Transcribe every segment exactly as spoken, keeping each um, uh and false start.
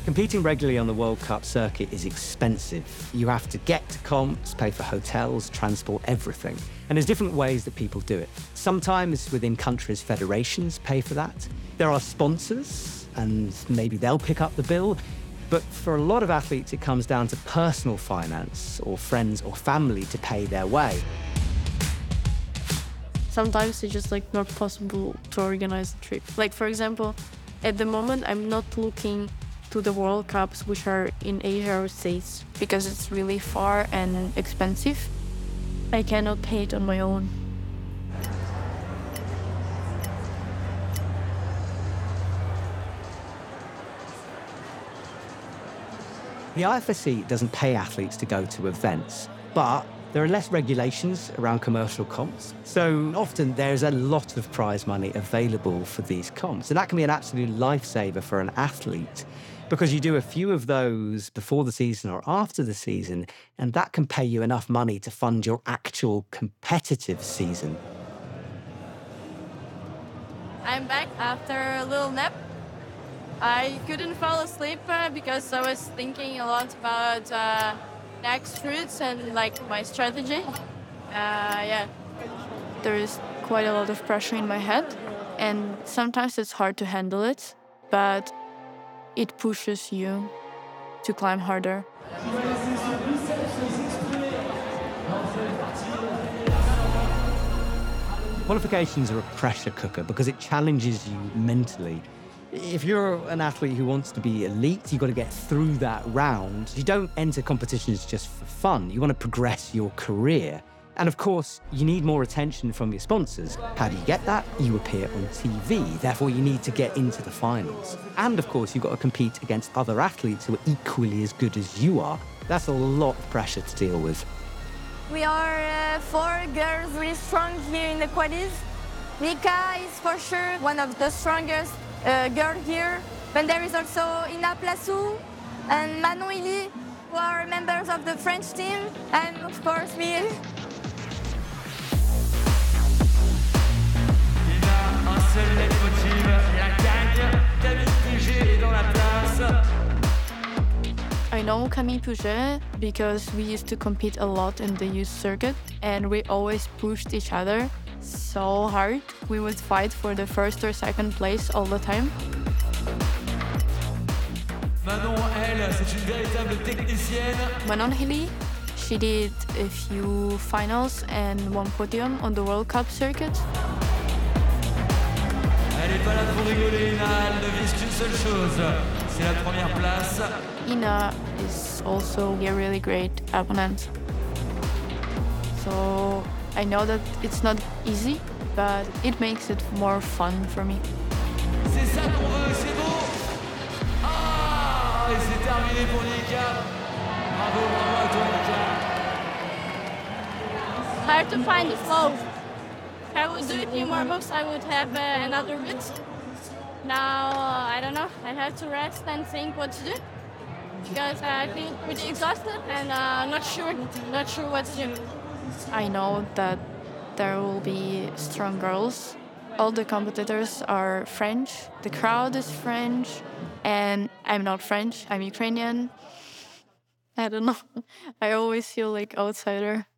Competing regularly on the World Cup circuit is expensive. You have to get to comps, pay for hotels, transport, everything. And there's different ways that people do it. Sometimes within countries' federations pay for that. There are sponsors, and maybe they'll pick up the bill. But for a lot of athletes, it comes down to personal finance or friends or family to pay their way. Sometimes it's just like not possible to organize a trip. Like, for example, at the moment, I'm not looking to the World Cups, which are in Asia or States, because it's really far and expensive. I cannot pay it on my own. The I F S C doesn't pay athletes to go to events, but there are less regulations around commercial comps. So often there's a lot of prize money available for these comps. And that can be an absolute lifesaver for an athlete, because you do a few of those before the season or after the season, and that can pay you enough money to fund your actual competitive season. I'm back after a little nap. I couldn't fall asleep uh, because I was thinking a lot about uh, next routes and like my strategy. Uh, yeah, there is quite a lot of pressure in my head, and sometimes it's hard to handle it, but it pushes you to climb harder. Qualifications are a pressure cooker because it challenges you mentally. If you're an athlete who wants to be elite, you've got to get through that round. You don't enter competitions just for fun. You want to progress your career. And of course, you need more attention from your sponsors. How do you get that? You appear on T V, therefore you need to get into the finals. And of course, you've got to compete against other athletes who are equally as good as you are. That's a lot of pressure to deal with. We are uh, four girls really strong here in the quaddies. Nika is for sure one of the strongest uh, girls here. But there is also Ina Plassou and Manon Illy, who are members of the French team, and of course me. Un seul leitmotiv, la gagne. Camille Puget est dans la place. I know Camille Puget because we used to compete a lot in the youth circuit, and we always pushed each other so hard. We would fight for the first or second place all the time. Manon, elle, c'est une véritable technicienne. Manon Hilly, she did a few finals and one podium on the World Cup circuit. Elle n'est pas là pour rigoler, Ina, elle ne vise qu'une seule chose, c'est la première place. Ina is also a really great opponent. So I know that it's not easy, but it makes it more fun for me. C'est ça qu'on veut, c'est beau. Ah, et c'est terminé pour Nika. Bravo, bravo à toi, Nika. Hard to find the flow. If I would do a few more books, I would have uh, another bit. Now, uh, I don't know. I have to rest and think what to do, because uh, I feel pretty exhausted and uh, not sure, not sure what to do. I know that there will be strong girls. All the competitors are French. The crowd is French, and I'm not French. I'm Ukrainian. I don't know. I always feel like outsider.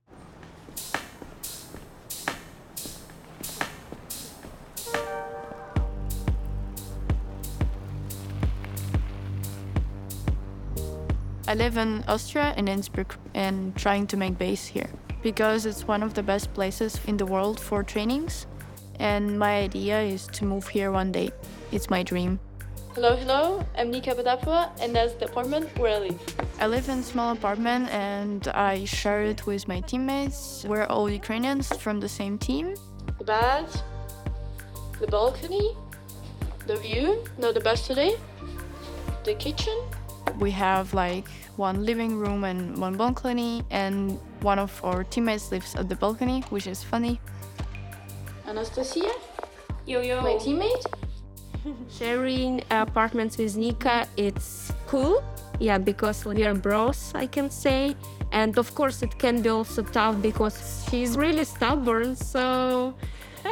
I live in Austria, in Innsbruck, and trying to make base here because it's one of the best places in the world for trainings. And my idea is to move here one day. It's my dream. Hello, hello. I'm Nika Badapova, and that's the apartment where I live. I live in a small apartment and I share it with my teammates. We're all Ukrainians from the same team. The bed, the balcony, the view, not the best today, the kitchen. We have like one living room and one balcony, and one of our teammates lives at the balcony, which is funny. Anastasia, Yo, yo. my teammate. Sharing apartments with Nika, it's cool. Yeah, because we are bros, I can say. And of course, it can be also tough because she's really stubborn, so...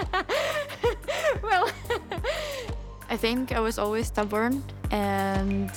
well... I think I was always stubborn, and